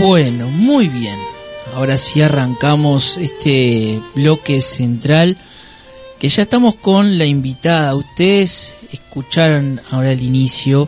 Bueno, muy bien. Ahora sí arrancamos este bloque central, que ya estamos con la invitada. Ustedes escucharon ahora el inicio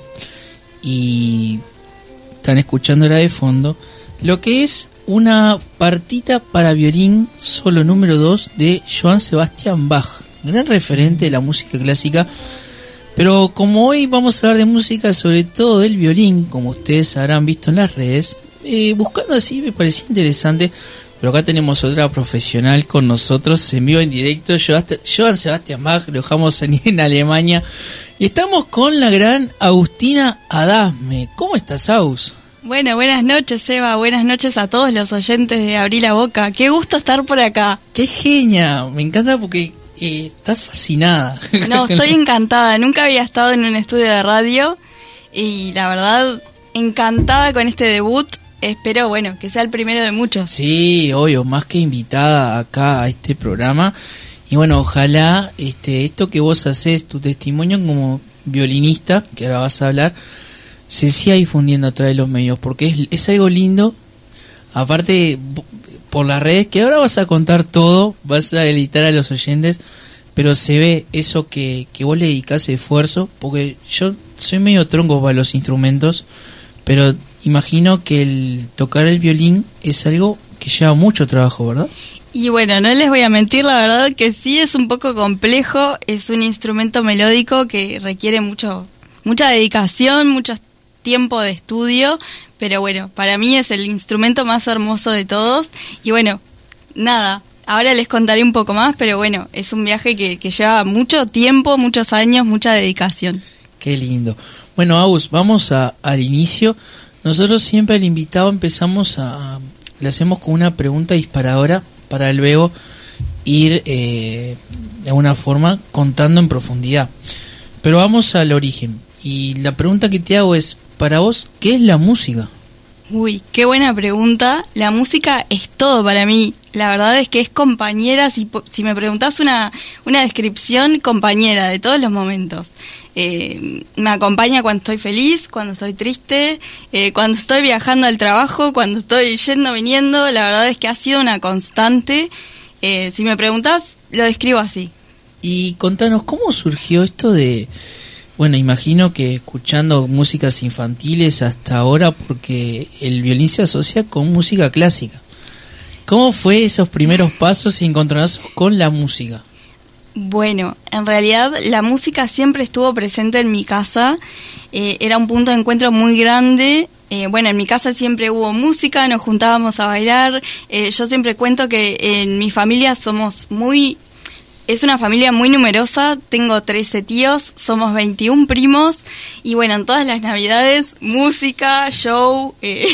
y están escuchándola de fondo, lo que es una partita para violín solo número 2 de Johann Sebastian Bach, gran referente de la música clásica. Pero como hoy vamos a hablar de música, sobre todo del violín, como ustedes habrán visto en las redes, buscando así me parecía interesante. Pero acá tenemos otra profesional con nosotros en vivo, en directo, Johann Sebastian Bach. Lo dejamos en Alemania y estamos con la gran Agustina Adasme. ¿Cómo estás, Agus? Bueno, buenas noches, Eva. Buenas noches a todos los oyentes de Abrí la Boca. Qué gusto estar por acá. ¡Qué genia! Me encanta porque estás fascinada. No, estoy encantada. Nunca había estado en un estudio de radio y la verdad, encantada con este debut. Espero, bueno, que sea el primero de muchos. Sí, obvio, más que invitada acá a este programa. Y bueno, ojalá esto que vos hacés, tu testimonio como violinista, que ahora vas a hablar, se siga difundiendo a través de los medios, porque es algo lindo. Aparte, por las redes, que ahora vas a contar todo, vas a deleitar a los oyentes, pero se ve eso que vos le dedicás esfuerzo, porque yo soy medio tronco para los instrumentos, pero imagino que el tocar el violín es algo que lleva mucho trabajo, ¿verdad? Y bueno, no les voy a mentir, la verdad que sí es un poco complejo. Es un instrumento melódico que requiere mucha dedicación, mucho tiempo de estudio, pero bueno, para mí es el instrumento más hermoso de todos. Y bueno, nada, ahora les contaré un poco más, pero bueno, es un viaje que lleva mucho tiempo, muchos años, mucha dedicación. Qué lindo. Bueno, Agus, vamos al inicio. Nosotros siempre al invitado le hacemos con una pregunta disparadora para luego ir de alguna forma contando en profundidad. Pero vamos al origen. Y la pregunta que te hago es, para vos, ¿qué es la música? Uy, qué buena pregunta. La música es todo para mí. La verdad es que es compañera. Si me preguntás una descripción, compañera de todos los momentos. Me acompaña cuando estoy feliz, cuando estoy triste, cuando estoy viajando al trabajo, cuando estoy yendo, viniendo. La verdad es que ha sido una constante. Si me preguntás, lo describo así. Y contanos, ¿cómo surgió esto de... Bueno, imagino que escuchando músicas infantiles hasta ahora, porque el violín se asocia con música clásica. ¿Cómo fue esos primeros pasos y encontronazos con la música? Bueno, en realidad la música siempre estuvo presente en mi casa. Era un punto de encuentro muy grande. Bueno, en mi casa siempre hubo música, nos juntábamos a bailar. Yo siempre cuento que en mi familia es una familia muy numerosa, tengo 13 tíos, somos 21 primos y bueno, en todas las navidades, música, show. ¡Qué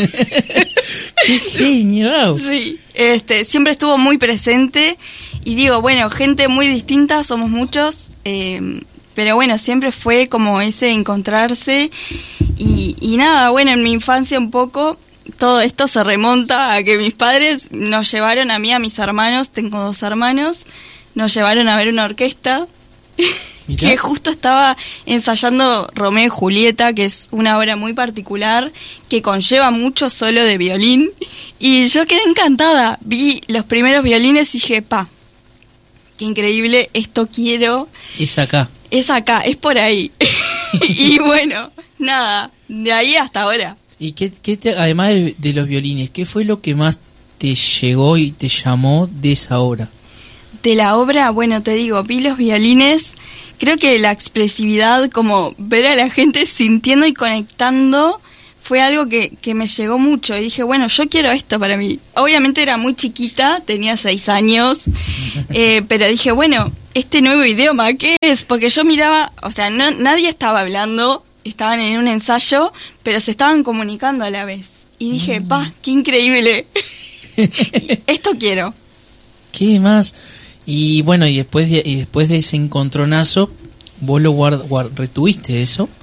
genio! Sí, siempre estuvo muy presente y digo, bueno, gente muy distinta, somos muchos, pero bueno, siempre fue como ese encontrarse y nada, bueno, en mi infancia un poco... Todo esto se remonta a que mis padres nos llevaron a mí, a mis hermanos, tengo 2 hermanos, nos llevaron a ver una orquesta que justo estaba ensayando Romeo y Julieta, que es una obra muy particular que conlleva mucho solo de violín, y yo quedé encantada. Vi los primeros violines y dije, qué increíble, esto quiero. Es acá, es por ahí. Y bueno, nada, de ahí hasta ahora. ¿Y además de los violines, qué fue lo que más te llegó y te llamó de esa obra? De la obra, bueno, te digo, vi los violines, creo que la expresividad, como ver a la gente sintiendo y conectando, fue algo que me llegó mucho. Y dije, bueno, yo quiero esto para mí. Obviamente era muy chiquita, tenía 6 años, pero dije, bueno, este nuevo idioma, ¿qué es? Porque yo miraba, o sea, nadie estaba hablando, estaban en un ensayo, pero se estaban comunicando a la vez. Y dije, qué increíble. Esto quiero. ¿Qué más? Y bueno, y después de ese encontronazo, ¿vos lo retuviste eso?